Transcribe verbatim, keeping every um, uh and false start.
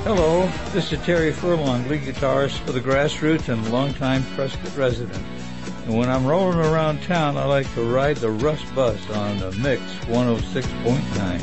Hello, this is Terry Furlong, lead guitarist for the Grassroots and longtime Prescott resident. And when I'm rolling around town, I like to ride the Rust Bus on the Mix one oh six point nine.